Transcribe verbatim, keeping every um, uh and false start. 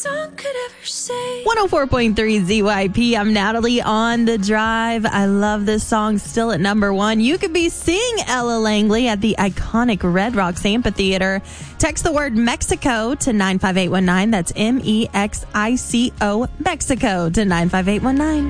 Song could ever say. one oh four point three Z Y P. I'm Natalie on the drive. I love this song. Still at number one. You could be seeing Ella Langley at the iconic Red Rocks Amphitheater. Text the word Mexico to nine five eight one nine. That's M E X I C O, Mexico, to nine five eight one nine.